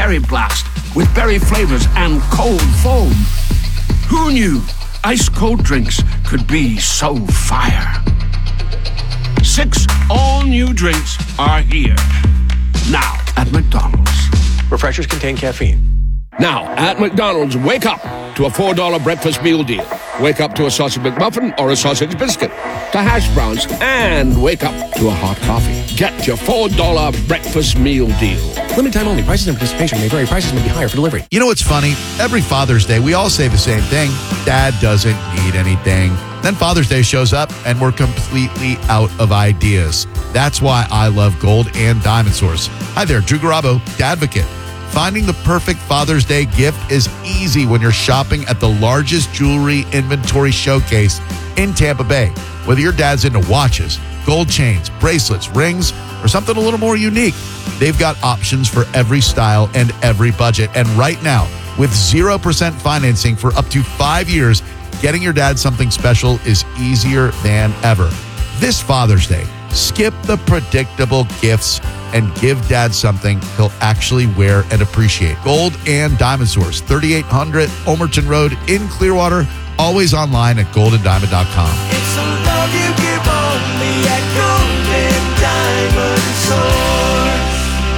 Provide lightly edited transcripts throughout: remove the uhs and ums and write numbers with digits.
Berry Blast with berry flavors and cold foam. Who knew ice cold drinks could be so fire? 6 all-new drinks are here. Now at McDonald's. Refreshers contain caffeine. Now at McDonald's, wake up to a $4 breakfast meal deal. Wake up to a sausage McMuffin or a sausage biscuit, to hash browns, and wake up to a hot coffee. Get your $4 breakfast meal deal. Limited time only. Prices and participation may vary. Prices may be higher for delivery. You know what's funny? Every Father's Day, we all say the same thing. Dad doesn't need anything. Then Father's Day shows up, and we're completely out of ideas. That's why I love Gold and Diamond Source. Hi there, Drew Garabo, Dadvocate. Finding the perfect Father's Day gift is easy when you're shopping at the largest jewelry inventory showcase in Tampa Bay. Whether your dad's into watches, gold chains, bracelets, rings, or something a little more unique, they've got options for every style and every budget. And right now, with 0% financing for up to 5 years, getting your dad something special is easier than ever. This Father's Day, skip the predictable gifts and give dad something he'll actually wear and appreciate. Gold and Diamond Source, 3800 Omerton Road in Clearwater. Always online at goldanddiamond.com. It's a love you give only at Gold and Diamond Source.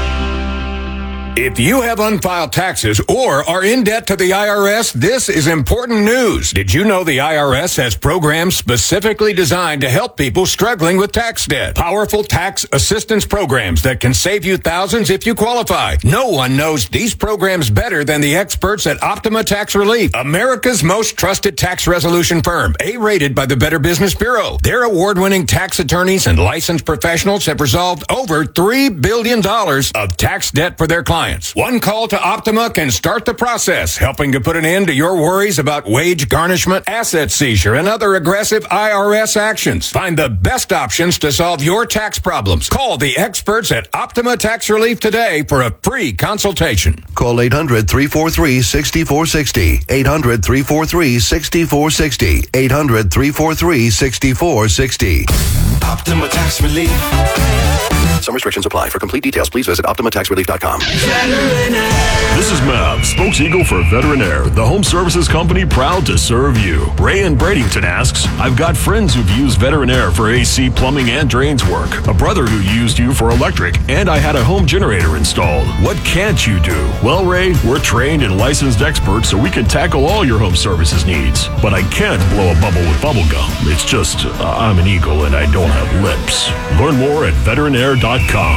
If you have unfiled taxes or are in debt to the IRS, this is important news. Did you know the IRS has programs specifically designed to help people struggling with tax debt? Powerful tax assistance programs that can save you thousands if you qualify. No one knows these programs better than the experts at Optima Tax Relief, America's most trusted tax resolution firm, A-rated by the Better Business Bureau. Their award-winning tax attorneys and licensed professionals have resolved over $3 billion of tax debt for their clients. One call to Optima can start the process, helping to put an end to your worries about wage garnishment, asset seizure, and other aggressive IRS actions. Find the best options to solve your tax problems. Call the experts at Optima Tax Relief today for a free consultation. Call 800-343-6460. 800-343-6460. 800-343-6460. Optima Tax Relief. Some restrictions apply. For complete details, please visit OptimaTaxRelief.com. This is Mav, spokes-eagle for Veterinaire, the home services company proud to serve you. Ray in Bradenton asks, I've got friends who've used Veterinaire for AC, plumbing, and drains work. A brother who used you for electric, and I had a home generator installed. What can't you do? Well, Ray, we're trained and licensed experts, so we can tackle all your home services needs. But I can't blow a bubble with bubble gum. It's just, I'm an eagle and I don't have lips. Learn more at veterinaire.com.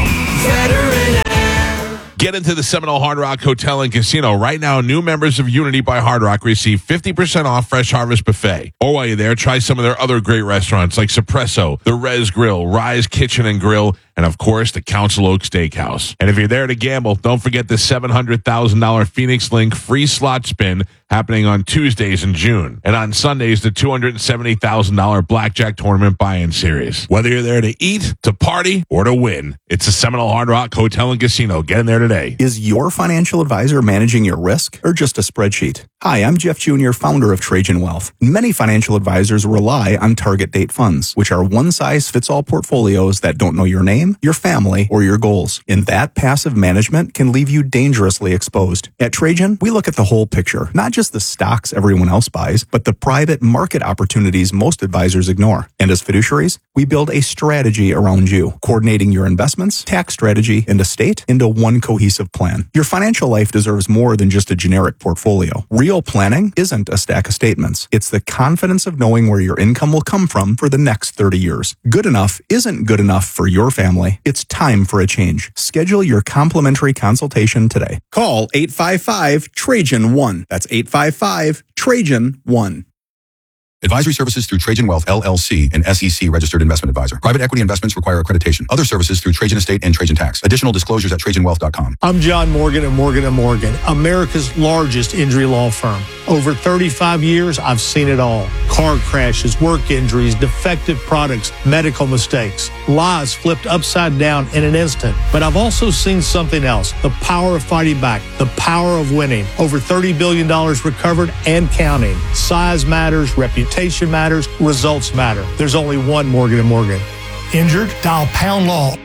Get into the Seminole Hard Rock Hotel and Casino. Right now, new members of Unity by Hard Rock receive 50% off Fresh Harvest Buffet. Or while you're there, try some of their other great restaurants like Suppresso, The Res Grill, Rise Kitchen and Grill, and of course, the Council Oak Steakhouse. And if you're there to gamble, don't forget the $700,000 Phoenix Link free slot spin happening on Tuesdays in June. And on Sundays, the $270,000 Blackjack Tournament buy-in series. Whether you're there to eat, to party, or to win, it's the Seminole Hard Rock Hotel and Casino. Get in there today. Is your financial advisor managing your risk or just a spreadsheet? Hi, I'm Jeff Jr., founder of Trajan Wealth. Many financial advisors rely on target date funds, which are one-size-fits-all portfolios that don't know your name, your family, or your goals. And that passive management can leave you dangerously exposed. At Trajan, we look at the whole picture, not just the stocks everyone else buys, but the private market opportunities most advisors ignore. And as fiduciaries, we build a strategy around you, coordinating your investments, tax strategy, and estate into one cohesive plan. Your financial life deserves more than just a generic portfolio. Real planning isn't a stack of statements. It's the confidence of knowing where your income will come from for the next 30 years. Good enough isn't good enough for your family. It's time for a change. Schedule your complimentary consultation today. Call 855-TRAJAN-1. That's 855-TRAJAN-1. Advisory services through Trajan Wealth, LLC, an SEC registered investment advisor. Private equity investments require accreditation. Other services through Trajan Estate and Trajan Tax. Additional disclosures at TrajanWealth.com. I'm John Morgan at Morgan & Morgan, America's largest injury law firm. Over 35 years, I've seen it all. Car crashes, work injuries, defective products, medical mistakes, lives flipped upside down in an instant. But I've also seen something else, the power of fighting back, the power of winning. Over $30 billion recovered and counting. Size matters, reputation matters, results matter. There's only one Morgan & Morgan. Injured? Dial Pound Law.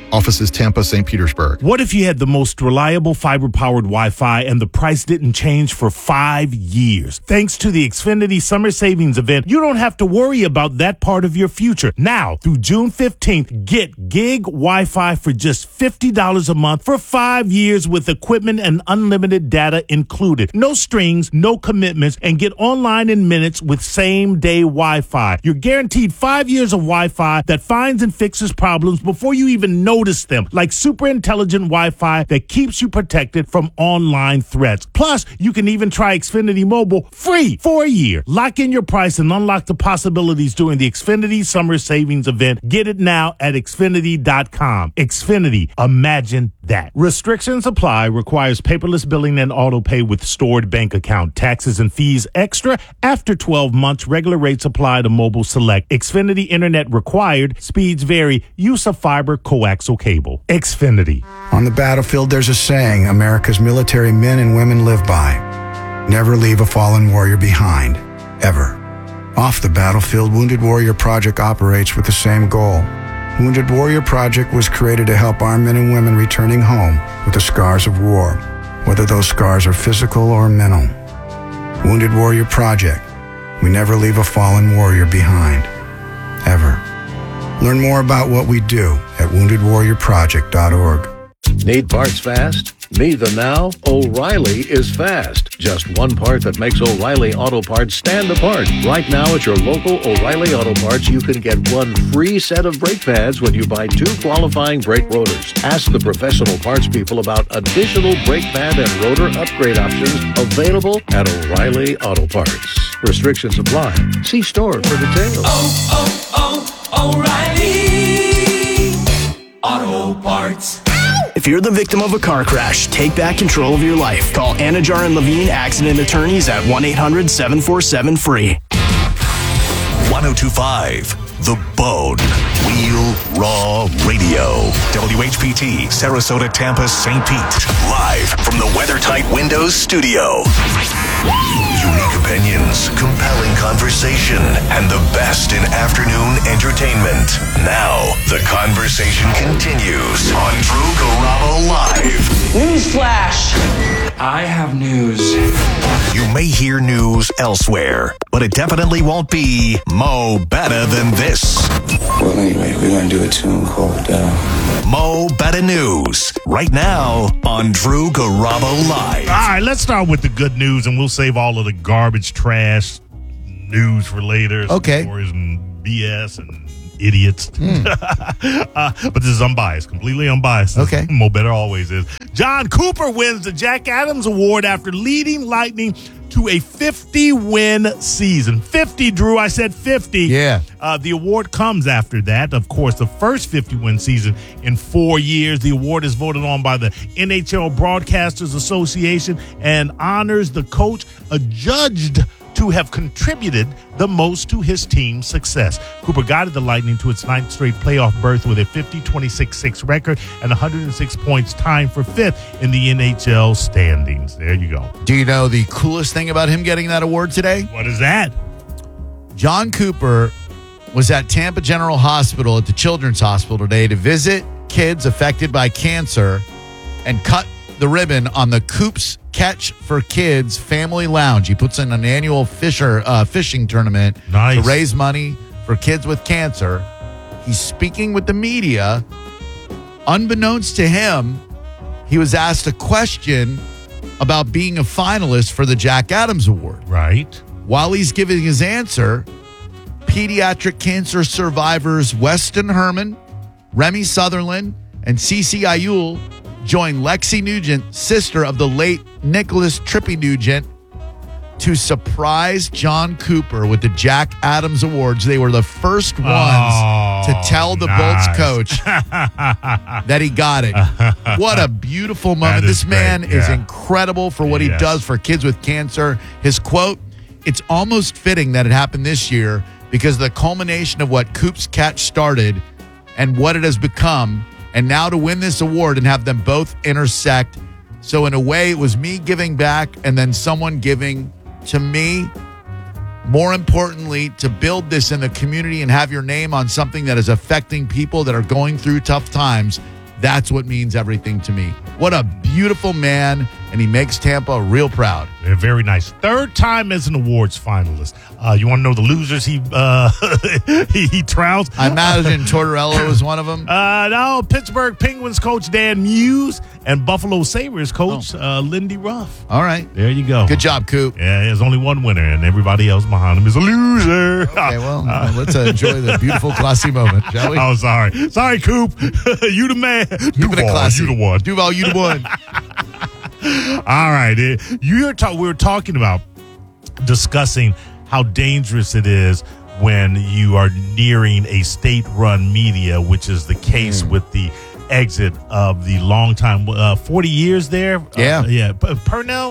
Offices Tampa, St. Petersburg. What if you had the most reliable fiber-powered Wi-Fi and the price didn't change for 5 years? Thanks to the Xfinity Summer Savings Event, you don't have to worry about that part of your future. Now, through June 15th, get gig Wi-Fi for just $50 a month for 5 years with equipment and unlimited data included. No strings, no commitments, and get online in minutes with same-day Wi-Fi. You're guaranteed 5 years of Wi-Fi that finds and fixes problems before you even notice them, like super intelligent Wi-Fi that keeps you protected from online threats. Plus, you can even try Xfinity Mobile free for a year. Lock in your price and unlock the possibilities during the Xfinity Summer Savings Event. Get it now at Xfinity.com. Xfinity, imagine that. Restrictions apply. Requires paperless billing and auto pay with stored bank account. Taxes and fees extra after 12 months. Regular rates apply to Mobile Select. Xfinity Internet required. Speeds vary. Use of fiber coaxial cable. Xfinity. On the battlefield, there's a saying America's military men and women live by. Never leave a fallen warrior behind. Ever. Off the battlefield, Wounded Warrior Project operates with the same goal. Wounded Warrior Project was created to help our men and women returning home with the scars of war, whether those scars are physical or mental. Wounded Warrior Project. We never leave a fallen warrior behind. Ever. Learn more about what we do at woundedwarriorproject.org. Need parts fast? Need them now? O'Reilly is fast. Just one part that makes O'Reilly Auto Parts stand apart. Right now at your local O'Reilly Auto Parts, you can get one free set of brake pads when you buy 2 qualifying brake rotors. Ask the professional parts people about additional brake pad and rotor upgrade options available at O'Reilly Auto Parts. Restrictions apply. See store for details. O'Reilly Auto Parts. If you're the victim of a car crash, take back control of your life. Call Anajar and Levine Accident Attorneys at 1-800-747-FREE. 1025 The Bone. Real Raw Radio. WHPT, Sarasota, Tampa, St. Pete. Live from the WeatherTight Windows studio. Unique opinions, compelling conversation, and the best in afternoon entertainment. Now, the conversation continues on Drew Garabo Live. Newsflash! I have news. You may hear news elsewhere, but it definitely won't be Mo Better Than This. Well, anyway, we're going to do a tune called Mo Better News, right now on Drew Garabo Live. All right, let's start with the good news, and we'll save all of the garbage, trash, news for later. Okay. Stories and BS and idiots. But this is unbiased, completely unbiased. Okay. Mo Better always is. John Cooper wins the Jack Adams Award after leading Lightning to a 50-win season. 50, Drew. I said 50. Yeah. The award comes after that. Of course, the first 50-win season in 4 years. The award is voted on by the NHL Broadcasters Association and honors the coach adjudged to have contributed the most to his team's success. Cooper guided the Lightning to its 9th straight playoff berth with a 50-26-6 record and 106 points, tying for 5th in the NHL standings. There you go. Do you know the coolest thing about him getting that award today? What is that? John Cooper was at Tampa General Hospital at the Children's Hospital today to visit kids affected by cancer and cut the ribbon on the Coops Catch for Kids Family Lounge. He puts in an annual fishing tournament to raise money for kids with cancer. He's speaking with the media. Unbeknownst to him, he was asked a question about being a finalist for the Jack Adams Award. Right. While he's giving his answer, pediatric cancer survivors Weston Herman, Remy Sutherland, and Cece Ayul joined Lexi Nugent, sister of the late Nicholas Trippy Nugent, to surprise John Cooper with the Jack Adams Awards. They were the first ones to tell the Bolts coach that he got it. What a beautiful moment. This man is incredible for what he does for kids with cancer. His quote, "It's almost fitting that it happened this year because of the culmination of what Coops Catch started and what it has become. And now to win this award and have them both intersect. So in a way, it was me giving back and then someone giving to me. More importantly, to build this in the community and have your name on something that is affecting people that are going through tough times That's what means everything to me. What a beautiful man, and he makes Tampa real proud. They're very nice. Third time as an awards finalist. You want to know the losers he trounced? I imagine Tortorella was one of them. No, Pittsburgh Penguins coach Dan Muse and Buffalo Sabres coach Lindy Ruff. All right. There you go. Good job, Coop. Yeah, there's only one winner, and everybody else behind him is a loser. Okay, well, let's enjoy the beautiful, classy moment, shall we? Oh, sorry. Sorry, Coop. You the man. Duval, you the one. Duval, you the one. All right. We were talking about discussing how dangerous it is when you are nearing a state-run media, which is the case with the exit of the longtime 40 years there. Yeah. Purnell,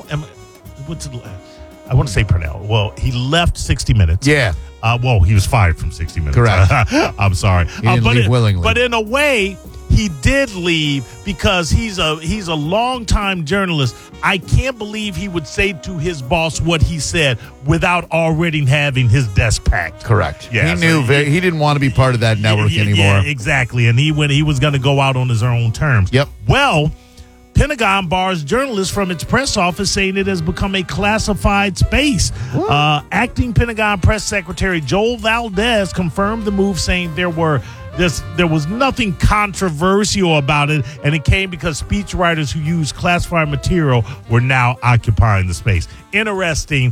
I want to say Purnell. Well, he left 60 Minutes. Yeah. Well, he was fired from 60 Minutes. Correct. I'm sorry. He didn't leave willingly. But in a way, he did leave because he's a longtime journalist. I can't believe he would say to his boss what he said without already having his desk packed. Correct. Yeah, he knew he didn't want to be part of that network anymore. Yeah, exactly. And he was going to go out on his own terms. Yep. Well, Pentagon bars journalists from its press office, saying it has become a classified space. Acting Pentagon Press Secretary Joel Valdez confirmed the move, saying there was nothing controversial about it, and it came because speechwriters who use classified material were now occupying the space. Interesting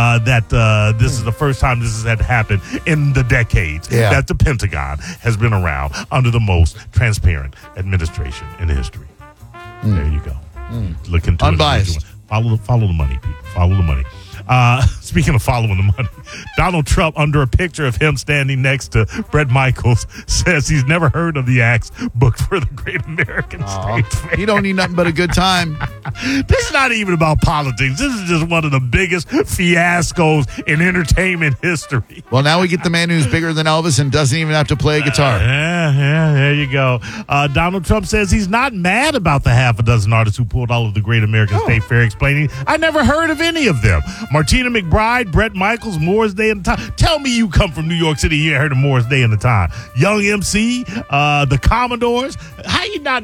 that this is the first time this has happened in the decades that the Pentagon has been around under the most transparent administration in history. There you go. Look into Unbiased. it. Follow the money, people. Follow the money. Speaking of following the money, Donald Trump, under a picture of him standing next to Bret Michaels, says he's never heard of the acts booked for the Great American State Fair. You don't need nothing but a good time. This is not even about politics. This is just one of the biggest fiascos in entertainment history. Well, now we get the man who's bigger than Elvis and doesn't even have to play a guitar. Yeah, there you go. Donald Trump says he's not mad about the half a dozen artists who pulled all of the Great American State Fair, explaining, I never heard of any of them. Martina McBride, Bret Michaels, Morris Day and the Time. Tell me you come from New York City, you ain't heard of Morris Day and the Time. Young MC, the Commodores. How you not...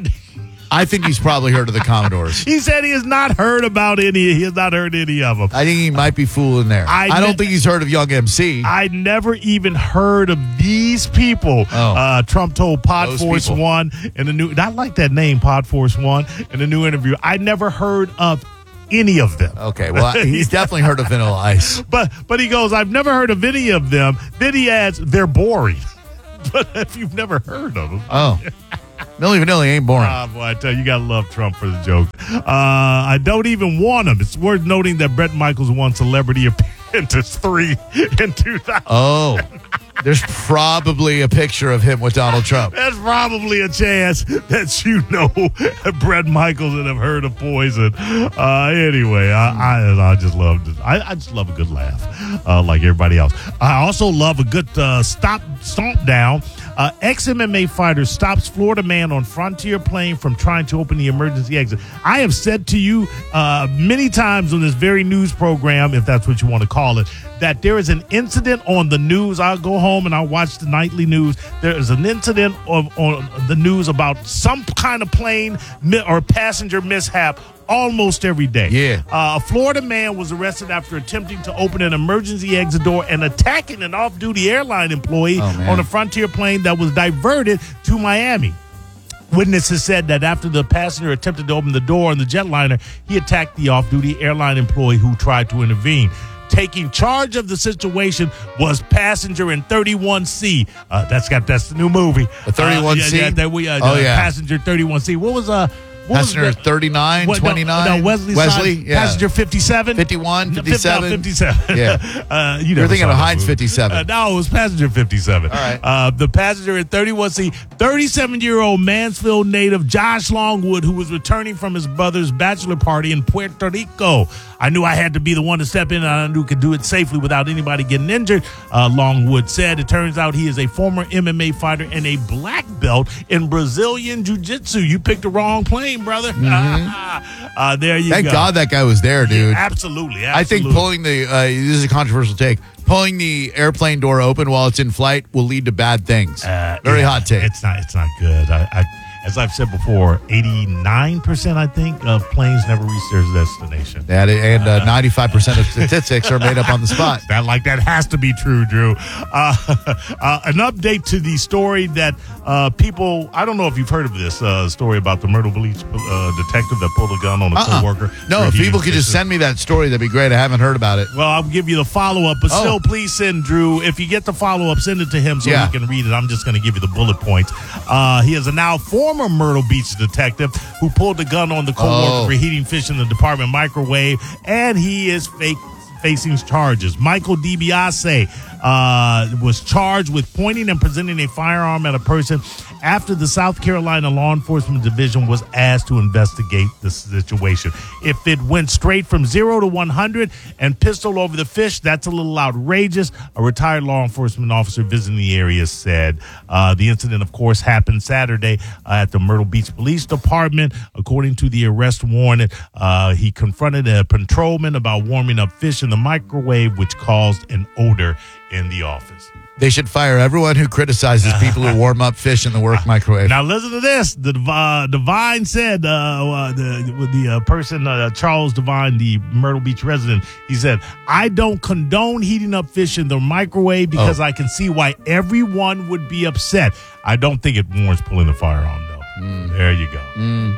I think he's probably heard of the Commodores. He said he has not heard about any. He has not heard any of them. I think he might be fooling there. I don't think he's heard of Young MC. I never even heard of these people. Trump told Pod Force One in the new. I like that name, Pod Force One, in the new interview. I never heard of any of them. Okay, well, he's definitely heard of Vanilla Ice. But he goes, I've never heard of any of them. Then he adds, they're boring. But if you've never heard of them. Oh. Milli Vanilli ain't boring. Boy, I tell you, you got to love Trump for the joke. I don't even want him. It's worth noting that Bret Michaels won Celebrity Apprentice 3 in 2000. Oh. There's probably a picture of him with Donald Trump. There's probably a chance that you know Bret Michaels and have heard of Poison. Anyway, I just love it. I just love a good laugh, like everybody else. I also love a good stomp down. Ex-MMA fighter stops Florida man on Frontier plane from trying to open the emergency exit. I have said to you many times on this very news program, if that's what you want to call it, that there is an incident on the news. I'll go home and I'll watch the nightly news. There is an incident on the news about some kind of plane or passenger mishap almost every day. Yeah. A Florida man was arrested after attempting to open an emergency exit door and attacking an off-duty airline employee on a Frontier plane that was diverted to Miami. Witnesses said that after the passenger attempted to open the door on the jetliner, he attacked the off-duty airline employee who tried to intervene. Taking charge of the situation was passenger in 31C. That's the new movie. The 31C? Passenger 31C. What was Passenger 39, 29? No, Wesley, yeah. Passenger 57? 51, 57? 57. Yeah. You're thinking of Heinz 57. No, it was Passenger 57. All right. The passenger in 31C, 37-year-old Mansfield native Josh Longwood, who was returning from his brother's bachelor party in Puerto Rico. I knew I had to be the one to step in, and I knew I could do it safely without anybody getting injured, Longwood said. It turns out he is a former MMA fighter and a black belt in Brazilian Jiu-Jitsu. You picked the wrong plane, brother. Mm-hmm. There you go. Thank God that guy was there, dude. Yeah, absolutely. I think pulling this is a controversial take, pulling the airplane door open while it's in flight will lead to bad things. Very hot take. It's not good. as I've said before, 89%, I think, of planes never reach their destination. And 95% of statistics are made up on the spot. That has to be true, Drew. An update to the story that people, I don't know if you've heard of this story about the Myrtle Beach detective that pulled a gun on a coworker. No, if people could just send me that story, that'd be great. I haven't heard about it. Well, I'll give you the follow-up, but still, please send Drew. If you get the follow-up, send it to him so he can read it. I'm just going to give you the bullet points. He is a now former Myrtle Beach detective who pulled a gun on the coworker for heating fish in the department microwave, and he is facing charges. Michael DiBiase was charged with pointing and presenting a firearm at a person after the South Carolina Law Enforcement Division was asked to investigate the situation. If it went straight from 0 to 100 and pistol over the fish, that's a little outrageous. A retired law enforcement officer visiting the area said the incident, of course, happened Saturday at the Myrtle Beach Police Department. According to the arrest warrant, he confronted a patrolman about warming up fish in the microwave, which caused an odor in the office. They should fire everyone who criticizes people who warm up fish in the work microwave. Now listen to this. The Devine said, the person, Charles Devine, the Myrtle Beach resident, he said, I don't condone heating up fish in the microwave because I can see why everyone would be upset. I don't think it warrants pulling the firearm, though. There you go.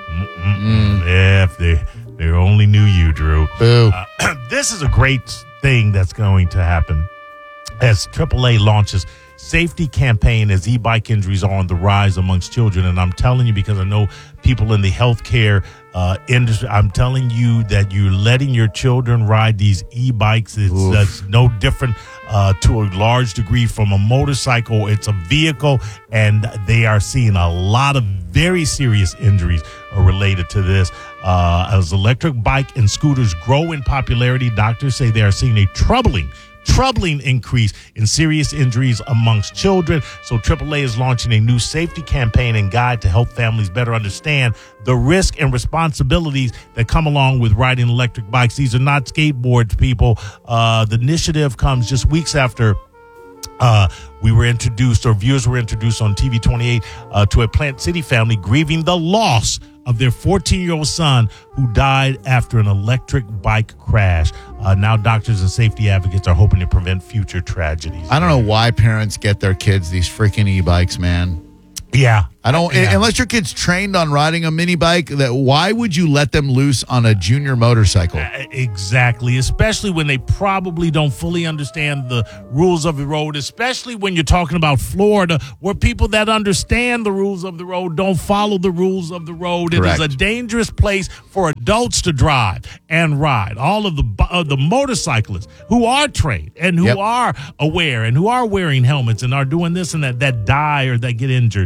If they only knew you, Drew. This is a great thing that's going to happen as AAA launches safety campaign as e-bike injuries are on the rise amongst children. And I'm telling you, because I know people in the healthcare industry, I'm telling you that you're letting your children ride these e-bikes. That's no different to a large degree from a motorcycle. It's a vehicle, and they are seeing a lot of very serious injuries related to this. As electric bike and scooters grow in popularity, doctors say they are seeing a troubling increase in serious injuries amongst children. So AAA is launching a new safety campaign and guide to help families better understand the risk and responsibilities that come along with riding electric bikes. These are not skateboards, people. The initiative comes just weeks after we were introduced, or viewers were introduced on TV 28 to a Plant City family grieving the loss of their 14-year-old son who died after an electric bike crash. Now doctors and safety advocates are hoping to prevent future tragedies. I don't know why parents get their kids these freaking e-bikes, man. Yeah. I don't, unless your kid's trained on riding a mini bike, why would you let them loose on a junior motorcycle? Exactly, especially when they probably don't fully understand the rules of the road, especially when you're talking about Florida, where people that understand the rules of the road don't follow the rules of the road. Correct. It is a dangerous place for adults to drive and ride. All of the motorcyclists who are trained and who are aware and who are wearing helmets and are doing this and that die or that get injured.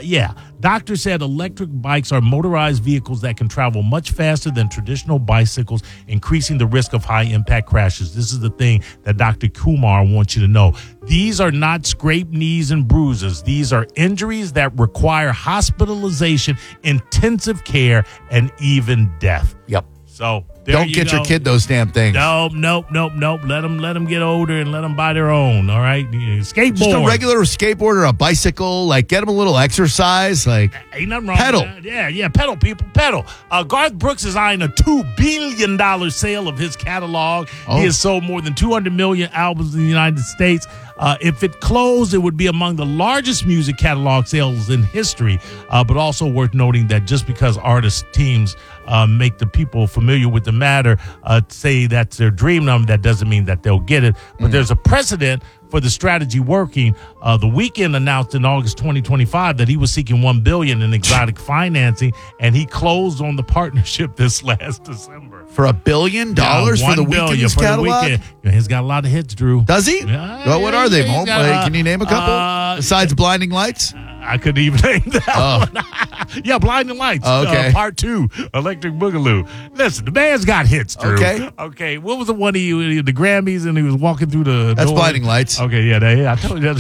Doctors said electric bikes are motorized vehicles that can travel much faster than traditional bicycles, increasing the risk of high-impact crashes. This is the thing that Dr. Kumar wants you to know. These are not scraped knees and bruises. These are injuries that require hospitalization, intensive care, and even death. Yep. So don't get your kid those damn things. Nope. Let them get older and let them buy their own. All right, skateboard. Just a regular skateboard or a bicycle. Like, get them a little exercise. Like, ain't nothing wrong pedal. with that. Yeah, pedal, people, pedal. Garth Brooks is eyeing a $2 billion sale of his catalog. He has sold more than 200 million albums in the United States. If it closed, it would be among the largest music catalog sales in history. But also worth noting that just because artist teams make the people familiar with the matter say that's their dream number, that doesn't mean that they'll get it. But there's a precedent for the strategy working. The Weeknd announced in August 2025 that he was seeking $1 billion in exotic financing, and he closed on the partnership this last December. For $1 billion for the Weeknd's catalog? He's got a lot of hits, Drew. Does he? Well, what are they? Can you name a couple besides Blinding Lights? I couldn't even name that one. Yeah, Blinding Lights. Okay. Part 2, Electric Boogaloo. Listen, the man's got hits, Drew. Okay. What was the one the Grammys and he was walking through the That's door? Blinding Lights. Okay, I told you that.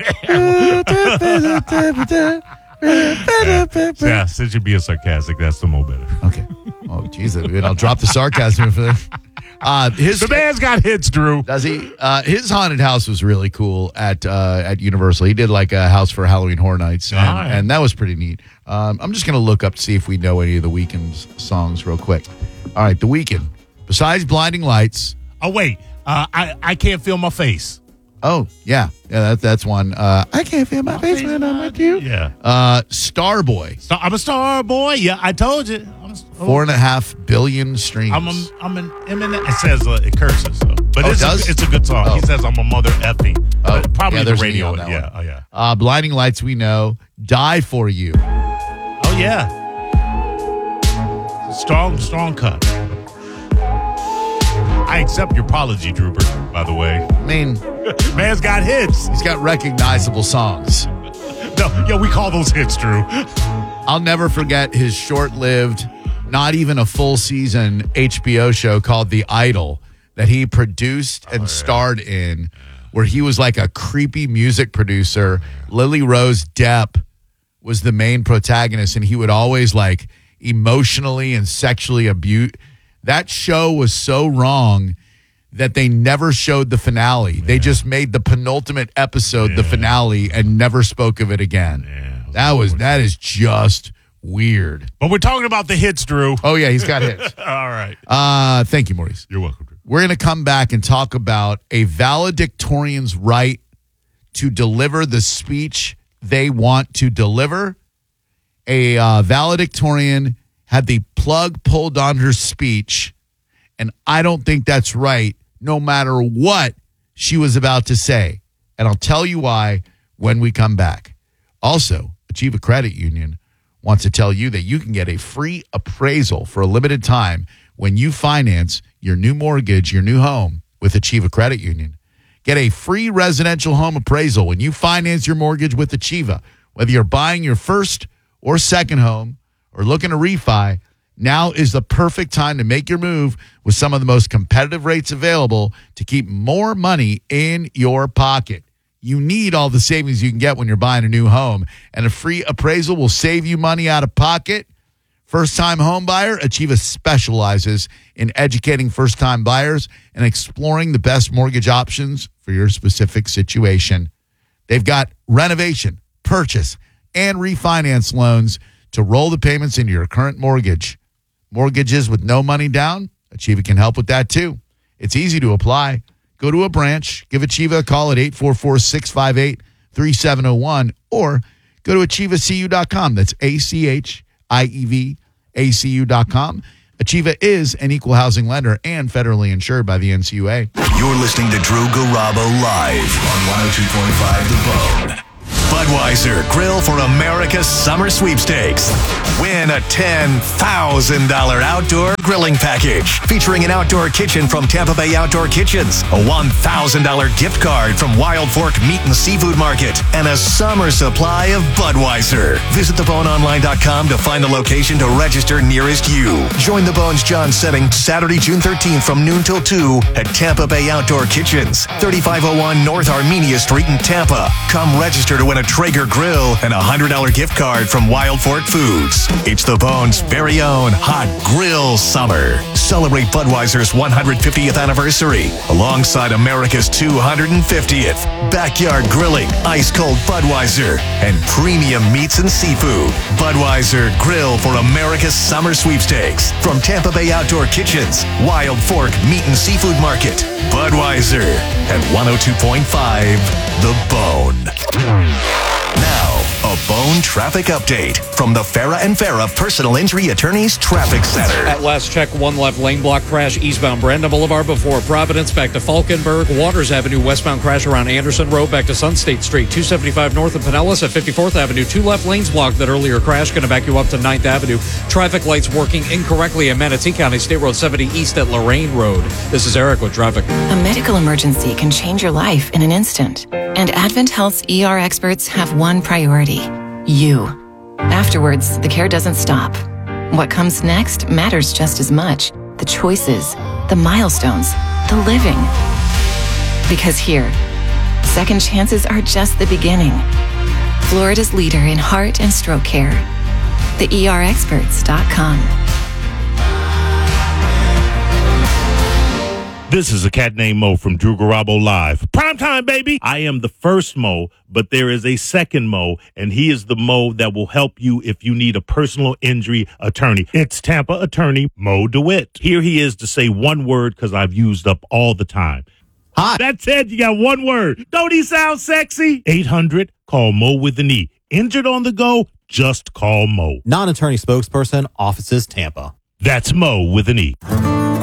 Yeah, since you're being sarcastic, that's the more better. Okay. Oh, jeez. I'll drop the sarcasm for this. The man's got hits, Drew. Does he? His haunted house was really cool at Universal. He did like a house for Halloween Horror Nights, and that was pretty neat. I'm just going to look up to see if we know any of The Weeknd's songs real quick. All right, The Weeknd. Besides Blinding Lights. Oh, wait. I Can't Feel My Face. Oh, yeah. Yeah, that's one. I can't feel my face when I'm with you. Yeah. Starboy. I'm a star boy. Yeah, I told you. 4.5 billion streams. I'm an Eminem. It says it curses, though. But it's a good song. Oh. He says I'm a mother effing. Probably the there's an E radio. on that Yeah, one. oh yeah. Blinding Lights, we know. Die For You. Oh yeah. Strong cut. I accept your apology, Drooper, by the way. I mean, man's got hits. He's got recognizable songs. No, we call those hits, Drew. I'll never forget his short-lived, not even a full season HBO show called The Idol that he produced and starred in, where he was like a creepy music producer. Lily Rose Depp was the main protagonist, and he would always like emotionally and sexually abuse. That show was so wrong that they never showed the finale. Yeah. They just made the penultimate episode the finale and never spoke of it again. Yeah, that is just weird. But we're talking about the hits, Drew. Oh yeah, he's got hits. All right. Thank you, Maurice. You're welcome, Drew. We're going to come back and talk about a valedictorian's right to deliver the speech they want to deliver. A valedictorian had the plug pulled on her speech, and I don't think that's right, no matter what she was about to say. And I'll tell you why when we come back. Also, Achieva Credit Union wants to tell you that you can get a free appraisal for a limited time when you finance your new mortgage, your new home with Achieva Credit Union. Get a free residential home appraisal when you finance your mortgage with Achieva. Whether you're buying your first or second home or looking to refi, now is the perfect time to make your move with some of the most competitive rates available to keep more money in your pocket. You need all the savings you can get when you're buying a new home, and a free appraisal will save you money out of pocket. First-time home buyer, Achieva specializes in educating first-time buyers and exploring the best mortgage options for your specific situation. They've got renovation, purchase, and refinance loans to roll the payments into your current mortgage. Mortgages with no money down, Achieva can help with that too. It's easy to apply. Go to a branch, give Achieva a call at 844-658-3701, or go to achievacu.com. That's ACHIEVACU.com. Achieva is an equal housing lender and federally insured by the NCUA. You're listening to Drew Garabo live on 102.5 The Bone. Budweiser Grill for America's Summer Sweepstakes. Win a $10,000 outdoor grilling package featuring an outdoor kitchen from Tampa Bay Outdoor Kitchens, a $1,000 gift card from Wild Fork Meat and Seafood Market, and a summer supply of Budweiser. Visit theboneonline.com to find the location to register nearest you. Join the Bones John setting Saturday, June 13th from noon till 2 at Tampa Bay Outdoor Kitchens, 3501 North Armenia Street in Tampa. Come register to win a Traeger grill and a $100 gift card from Wild Fork Foods. It's the Bones' very own hot grill summer. Celebrate Budweiser's 150th anniversary alongside America's 250th. Backyard grilling, ice-cold Budweiser, and premium meats and seafood. Budweiser Grill for America's Summer Sweepstakes from Tampa Bay Outdoor Kitchens, Wild Fork Meat and Seafood Market. Budweiser at 102.5 The Bone. Now, a Bone traffic update from the Farah and Farah Personal Injury Attorneys Traffic Center. At last check, one left lane block crash eastbound Brandon Boulevard before Providence, back to Falkenberg, Waters Avenue, westbound crash around Anderson Road, back to Sun State Street, 275 north of Pinellas at 54th Avenue. Two left lanes blocked. That earlier crash going to back you up to 9th Avenue. Traffic lights working incorrectly in Manatee County, State Road 70 east at Lorraine Road. This is Eric with traffic. A medical emergency can change your life in an instant. And Advent Health's ER experts have one priority: you. Afterwards, the care doesn't stop. What comes next matters just as much. The choices, the milestones, the living. Because here, second chances are just the beginning. Florida's leader in heart and stroke care. TheERexperts.com. This is a cat named Mo from Drew Garabo Live. Primetime, baby! I am the first Mo, but there is a second Mo, and he is the Mo that will help you if you need a personal injury attorney. It's Tampa attorney Mo DeWitt. Here he is to say one word because I've used up all the time. Hi. That's it. You got one word. Don't he sound sexy? 800, call Mo with an E. Injured on the go, just call Mo. Non-attorney spokesperson, offices Tampa. That's Mo with an E.